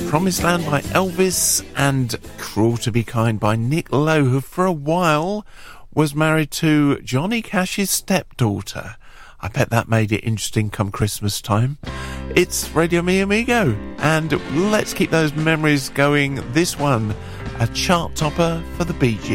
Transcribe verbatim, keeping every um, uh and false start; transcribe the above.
Promised Land by Elvis and Cruel to Be Kind by Nick Lowe, who for a while was married to Johnny Cash's stepdaughter. I bet that made it interesting come Christmas time. It's Radio Mi Amigo, and let's keep those memories going. This one, a chart topper for the Bee Gees.